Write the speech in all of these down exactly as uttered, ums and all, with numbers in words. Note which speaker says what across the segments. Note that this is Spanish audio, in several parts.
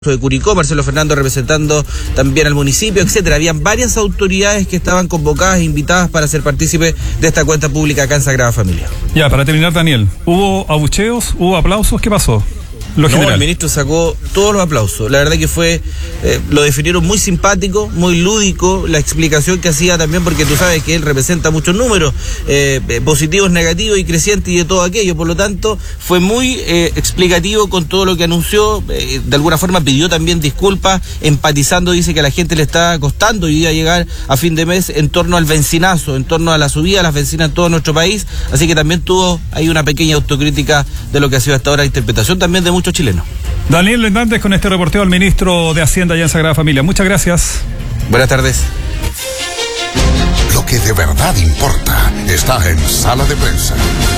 Speaker 1: de Curicó, Marcelo Fernando representando también al municipio, etcétera. Habían varias autoridades que estaban convocadas e invitadas para ser partícipes de esta cuenta pública acá en Sagrada Familia.
Speaker 2: Ya, para terminar, Daniel, ¿hubo abucheos? ¿Hubo aplausos? ¿Qué pasó? Lo
Speaker 1: no,
Speaker 2: general.
Speaker 1: El ministro sacó todos los aplausos. La verdad que fue, eh, lo definieron muy simpático, muy lúdico, la explicación que hacía también, porque tú sabes que él representa muchos números, eh, positivos, negativos y crecientes y de todo aquello. Por lo tanto, fue muy eh, explicativo con todo lo que anunció. Eh, de alguna forma pidió también disculpas, empatizando, dice que a la gente le está costando hoy día llegar a fin de mes en torno al bencinazo, en torno a la subida de las bencinas en todo nuestro país. Así que también tuvo ahí una pequeña autocrítica de lo que ha sido hasta ahora la interpretación también de muchos chilenos.
Speaker 2: Daniel Hernández con este reporteo al ministro de Hacienda allá en Sagrada Familia. Muchas gracias.
Speaker 1: Buenas tardes.
Speaker 3: Lo que de verdad importa está en Sala de Prensa.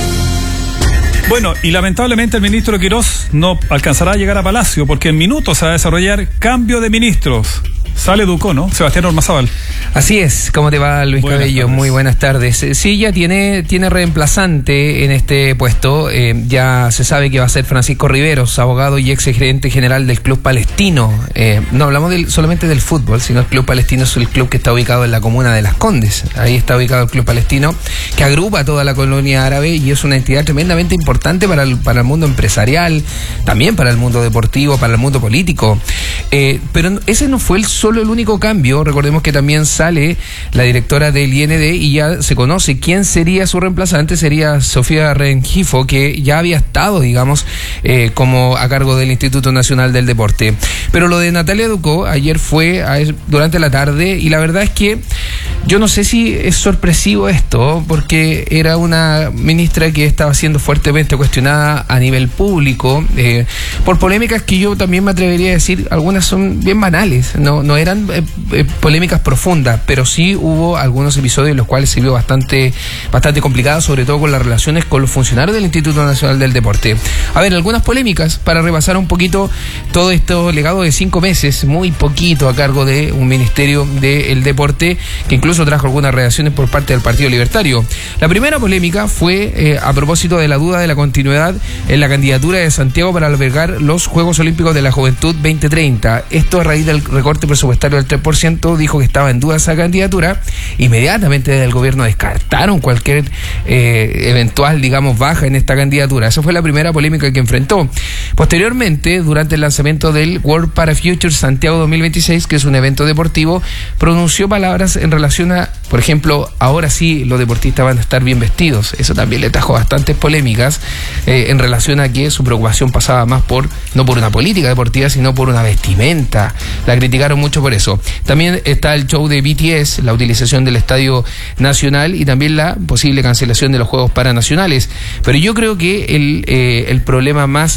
Speaker 2: Bueno, y lamentablemente el ministro Quirós no alcanzará a llegar a Palacio porque en minutos se va a desarrollar cambio de ministros. Sale Ducó, ¿no? Sebastián Ormazábal.
Speaker 4: Así es. ¿Cómo te va, Luis buenas Cabello? Tardes. Muy buenas tardes. Sí, ya tiene, tiene reemplazante en este puesto. Eh, ya se sabe que va a ser Francisco Riveros, abogado y ex gerente general del Club Palestino. Eh, no hablamos del, solamente del fútbol, sino el Club Palestino es el club que está ubicado en la comuna de Las Condes. Ahí está ubicado el Club Palestino, que agrupa a toda la colonia árabe y es una entidad tremendamente importante para el, para el mundo empresarial, también para el mundo deportivo, para el mundo político. Eh, pero ese no fue el solo el único cambio. Recordemos que también sale la directora del I N D y ya se conoce quién sería su reemplazante. Sería Sofía Rengifo, que ya había estado, digamos, eh, como a cargo del Instituto Nacional del Deporte. Pero lo de Natalia Ducó ayer fue a, durante la tarde, y la verdad es que yo no sé si es sorpresivo esto, porque era una ministra que estaba siendo fuertemente cuestionada a nivel público eh, por polémicas que yo también me atrevería a decir, algunas son bien banales, no, no eran eh, eh, polémicas profundas, pero sí hubo algunos episodios en los cuales se vio bastante, bastante complicado, sobre todo con las relaciones con los funcionarios del Instituto Nacional del Deporte. A ver, algunas polémicas para repasar un poquito todo esto legado de cinco meses, muy poquito a cargo de un ministerio del deporte que incluso trajo algunas reacciones por parte del Partido Libertario. La primera polémica fue eh, a propósito de la duda de la continuidad en la candidatura de Santiago para albergar los Juegos Olímpicos de la Juventud veinte treinta. Esto a raíz del recorte presupuestario del tres por ciento, dijo que estaba en duda esa candidatura. Inmediatamente desde el gobierno descartaron cualquier eh, eventual, digamos, baja en esta candidatura. Esa fue la primera polémica que enfrentó. Posteriormente, durante el lanzamiento del World Para Future Santiago dos mil veintiséis, que es un evento deportivo, pronunció palabras en relación a, por ejemplo, ahora sí los deportistas van a estar bien vestidos. Eso también le trajo bastantes polémicas eh, en relación a que su preocupación pasaba más por, no por una política deportiva, sino por una vestimenta. La criticaron mucho por eso. También está el show de B T S, la utilización del Estadio Nacional y también la posible cancelación de los Juegos Paranacionales. Pero yo creo que el, eh, el problema más,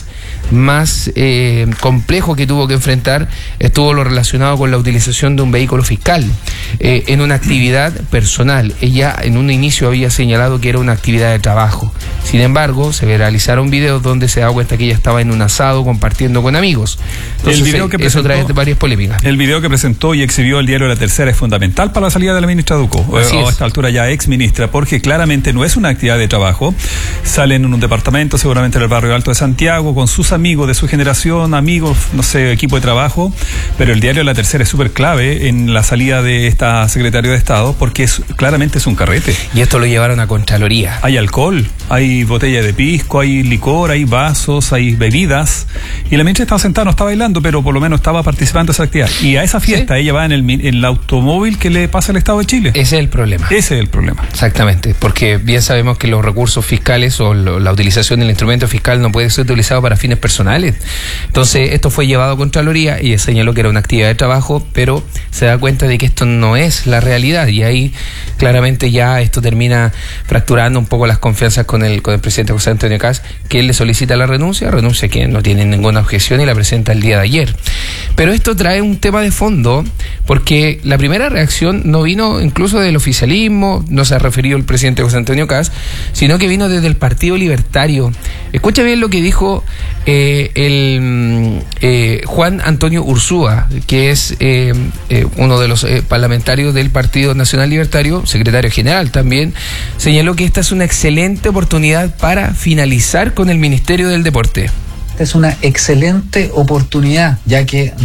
Speaker 4: más eh, complejo que tuvo que enfrentar estuvo lo relacionado con la utilización de un vehículo fiscal eh, en una actividad personal. Ella en un inicio había señalado que era una actividad de trabajo. Sin embargo, se viralizaron videos donde se da cuenta que ella estaba en un asado compartiendo con amigos. Entonces, el video que eso presentó, trae varias polémicas.
Speaker 2: El video que presentó y exhibió el diario La Tercera es fundamental para la salida de la ministra Ducó, o, o a esta altura ya ex ministra, porque claramente no es una actividad de trabajo. Salen en un departamento, seguramente en el barrio Alto de Santiago, con sus amigos de su generación, amigos, no sé, equipo de trabajo, pero el diario La Tercera es súper clave en la salida de esta secretaria de Estado, porque es, claramente es un carrete.
Speaker 4: Y esto lo llevaron a Contraloría.
Speaker 2: Hay alcohol, hay botella de pisco, hay licor, hay vasos, hay bebidas, y la ministra estaba sentada, no estaba bailando, pero por lo menos estaba participando de esa actividad. Y a esa fiesta, ¿sí?, ella va en el, en el automóvil que le pasa al Estado de Chile.
Speaker 4: Ese es el problema.
Speaker 2: Ese es el problema.
Speaker 4: Exactamente, porque bien sabemos que los recursos fiscales o lo, la utilización del instrumento fiscal no puede ser utilizado para fines personales. Entonces, esto fue llevado a Contraloría y señaló que era una actividad de trabajo, pero se da cuenta de que esto no es la realidad, y ahí claramente ya esto termina fracturando un poco las confianzas con el, con el presidente José Antonio Kast, que él le solicita la renuncia, renuncia que no tiene ninguna objeción y la presenta el día de ayer. Pero esto trae un tema de fondo, porque la primera reacción no vino incluso del oficialismo, no se ha referido el presidente José Antonio Kast, sino que vino desde el Partido Libertario. Escucha bien lo que dijo eh, el eh, Juan Antonio Ursúa, que es eh, eh, uno de los eh, parlamentarios del Partido Nacional Libertario, secretario general también. Señaló que esta es una excelente oportunidad para finalizar con el Ministerio del Deporte.
Speaker 5: Esta es una excelente oportunidad, ya que